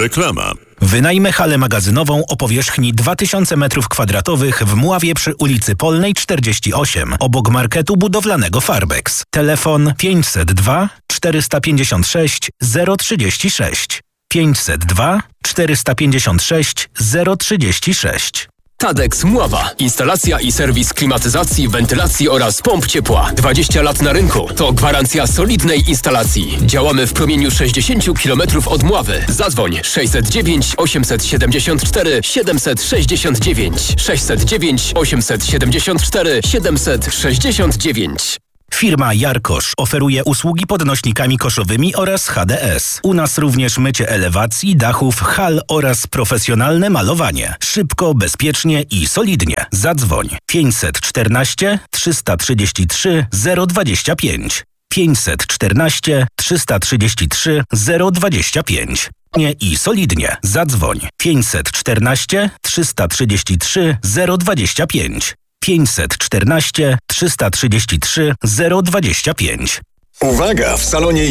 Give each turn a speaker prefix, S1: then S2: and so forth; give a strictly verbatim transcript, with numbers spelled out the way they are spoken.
S1: Reklama.
S2: Wynajmę halę magazynową o powierzchni dwa tysiące metrów kwadratowych w Mławie przy ulicy Polnej czterdzieści osiem, obok marketu budowlanego Farbex. Telefon pięćset dwa czterysta pięćdziesiąt sześć zero trzydzieści sześć. pięćset dwa czterysta pięćdziesiąt sześć zero trzydzieści sześć.
S3: Tadex Mława. Instalacja i serwis klimatyzacji, wentylacji oraz pomp ciepła. dwadzieścia lat na rynku. To gwarancja solidnej instalacji. Działamy w promieniu sześćdziesiąt kilometrów od Mławy. Zadzwoń sześćset dziewięć osiemset siedemdziesiąt cztery siedemset sześćdziesiąt dziewięć sześćset dziewięć osiemset siedemdziesiąt cztery siedemset sześćdziesiąt dziewięć.
S2: Firma Jarkosz oferuje usługi podnośnikami koszowymi oraz H D S. U nas również mycie elewacji, dachów, hal oraz profesjonalne malowanie. Szybko, bezpiecznie i solidnie. Zadzwoń pięćset czternaście trzysta trzydzieści trzy zero dwadzieścia pięć. pięćset czternaście trzysta trzydzieści trzy zero dwadzieścia pięć. Nie i solidnie. Zadzwoń pięćset czternaście trzysta trzydzieści trzy zero dwadzieścia pięć. pięćset czternaście trzysta trzydzieści trzy zero dwadzieścia pięć.
S1: Uwaga! W salonie